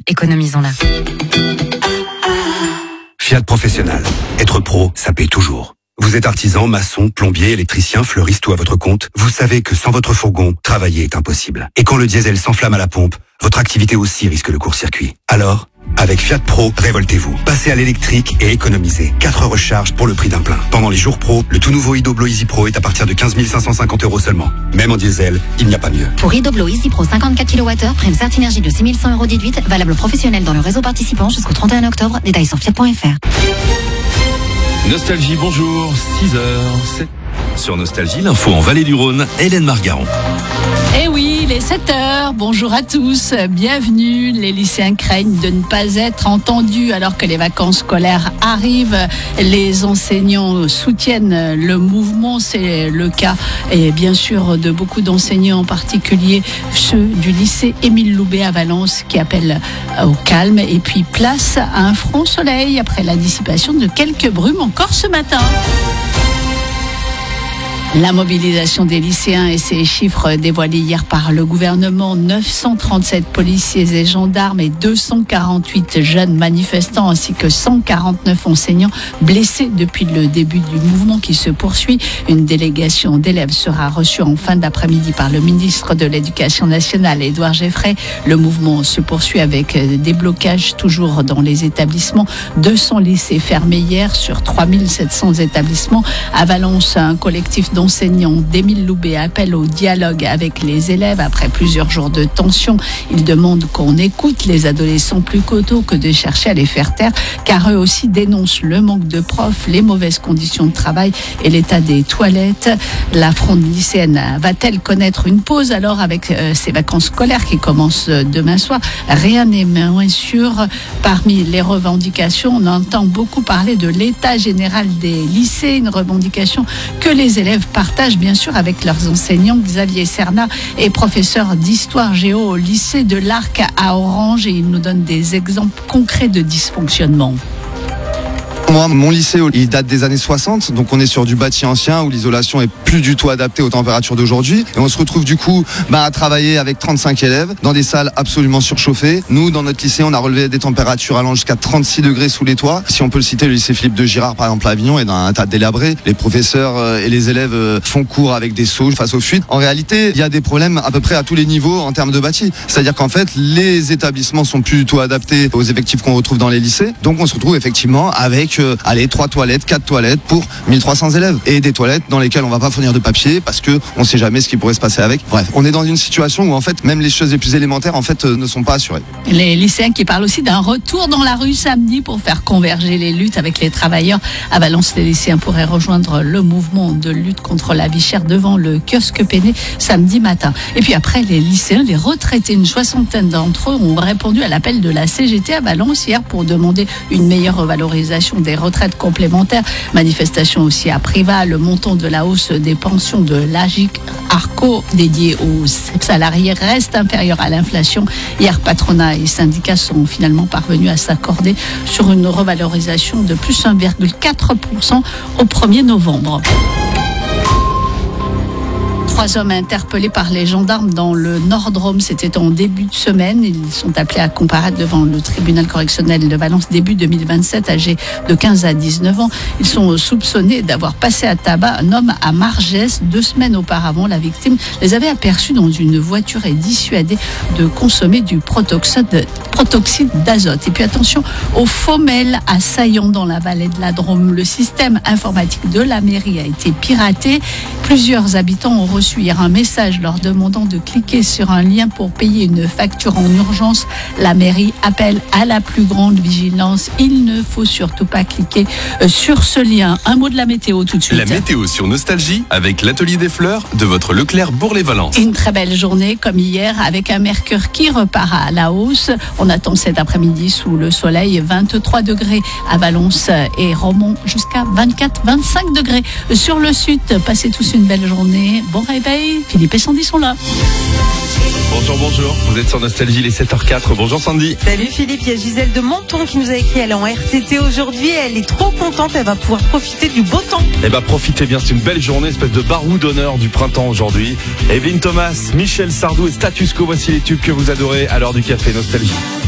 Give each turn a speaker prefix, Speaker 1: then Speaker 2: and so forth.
Speaker 1: économisons-la.
Speaker 2: Fiat Professionnel. Être pro, ça paye toujours. Vous êtes artisan, maçon, plombier, électricien, fleuriste ou à votre compte, vous savez que sans votre fourgon, travailler est impossible. Et quand le diesel s'enflamme à la pompe, votre activité aussi risque le court-circuit. Alors, avec Fiat Pro, révoltez-vous. Passez à l'électrique et économisez. 4 recharges pour le prix d'un plein. Pendant les jours pro, le tout nouveau Idoblo Easy Pro est à partir de 15 550 € seulement. Même en diesel, il n'y a pas mieux.
Speaker 1: Pour Idoblo Easy Pro 54 kWh, prime Certinergie de 6 100 € déduite, valable professionnel dans le réseau participant jusqu'au 31 octobre. Détails sur fiat.fr.
Speaker 3: Nostalgie, bonjour, 6h. Sur Nostalgie, l'info en Vallée du Rhône, Hélène Margaron.
Speaker 4: Eh oui, il est 7h, bonjour à tous, bienvenue. Les lycéens craignent de ne pas être entendus alors que les vacances scolaires arrivent. Les enseignants soutiennent le mouvement, c'est le cas et bien sûr de beaucoup d'enseignants, en particulier ceux du lycée Émile Loubet à Valence qui appellent au calme et puis place à un franc soleil après la dissipation de quelques brumes encore ce matin. La mobilisation des lycéens et ses chiffres dévoilés hier par le gouvernement, 937 policiers et gendarmes et 248 jeunes manifestants ainsi que 149 enseignants blessés depuis le début du mouvement qui se poursuit. Une délégation d'élèves sera reçue en fin d'après-midi par le ministre de l'Éducation nationale, Édouard Geffray. Le mouvement se poursuit avec des blocages toujours dans les établissements. 200 lycées fermés hier sur 3700 établissements. À Valence, un collectif d'enseignants d'Émile Loubet appelle au dialogue avec les élèves après plusieurs jours de tension. Ils demandent qu'on écoute les adolescents plutôt que de chercher à les faire taire, car eux aussi dénoncent le manque de profs, les mauvaises conditions de travail et l'état des toilettes. La fronde lycéenne va-t-elle connaître une pause alors avec ces vacances scolaires qui commencent demain soir? Rien n'est moins sûr. Parmi les revendications, on entend beaucoup parler de l'état général des lycées, une revendication que les élèves partagent bien sûr avec leurs enseignants. Xavier Cernat est professeur d'histoire géo au lycée de l'Arc à Orange et il nous donne des exemples concrets de dysfonctionnement.
Speaker 5: Moi, mon lycée, il date des années 60, donc on est sur du bâti ancien où l'isolation est plus du tout adaptée aux températures d'aujourd'hui. Et on se retrouve du coup à travailler avec 35 élèves dans des salles absolument surchauffées. Nous, dans notre lycée, on a relevé des températures allant jusqu'à 36 degrés sous les toits. Si on peut le citer, le lycée Philippe de Girard, par exemple, à Avignon, est dans un tas délabré. Les professeurs et les élèves font cours avec des seaux face aux fuites. En réalité, il y a des problèmes à peu près à tous les niveaux en termes de bâti. C'est-à-dire qu'en fait, les établissements sont plus du tout adaptés aux effectifs qu'on retrouve dans les lycées. Donc on se retrouve effectivement avec 3 toilettes, 4 toilettes pour 1300 élèves et des toilettes dans lesquelles on va pas fournir de papier parce que on sait jamais ce qui pourrait se passer avec. Bref, on est dans une situation où en fait même les choses les plus élémentaires en fait ne sont pas assurées.
Speaker 4: Les lycéens qui parlent aussi d'un retour dans la rue samedi pour faire converger les luttes avec les travailleurs. À Valence, les lycéens pourraient rejoindre le mouvement de lutte contre la vie chère devant le kiosque Péné samedi matin. Et puis après, les lycéens, les retraités, une soixantaine d'entre eux ont répondu à l'appel de la CGT à Valence hier pour demander une meilleure revalorisation des retraites complémentaires. Manifestation aussi à Privas, le montant de la hausse des pensions de l'AGIC Arco dédié aux salariés reste inférieur à l'inflation. Hier, patronat et syndicats sont finalement parvenus à s'accorder sur une revalorisation de plus 1,4% au 1er novembre. 3 hommes interpellés par les gendarmes dans le Nord-Drôme, c'était en début de semaine. Ils sont appelés à comparaître devant le tribunal correctionnel de Valence début 2027, âgés de 15 à 19 ans. Ils sont soupçonnés d'avoir passé à tabac un homme à Margès 2 semaines auparavant. La victime les avait aperçus dans une voiture et dissuadés de consommer du protoxyde d'azote. Et puis attention aux femelles assaillants dans la vallée de la Drôme. Le système informatique de la mairie a été piraté. Plusieurs habitants ont reçu hier un message leur demandant de cliquer sur un lien pour payer une facture en urgence. La mairie appelle à la plus grande vigilance. Il ne faut surtout pas cliquer sur ce lien. Un mot de la météo tout de suite.
Speaker 3: La météo sur Nostalgie avec l'atelier des fleurs de votre Leclerc Bourg-les-Valence.
Speaker 4: Une très belle journée comme hier avec un mercure qui repart à la hausse. On attend cet après-midi sous le soleil 23 degrés à Valence et Romont jusqu'à 24-25 degrés. Sur le sud, passez tous une belle journée. Bon réveil, Philippe et Sandy sont là.
Speaker 3: Bonjour, vous êtes sur Nostalgie, les 7h04. Bonjour Sandy.
Speaker 6: Salut Philippe, il y a Gisèle de Menton qui nous a écrit, elle est en RTT aujourd'hui, elle est trop contente, elle va pouvoir profiter du beau temps.
Speaker 3: Eh ben profitez bien, c'est une belle journée, espèce de barou d'honneur du printemps aujourd'hui. Evelyne Thomas, Michel Sardou et Status Quo, voici les tubes que vous adorez à l'heure du café Nostalgie.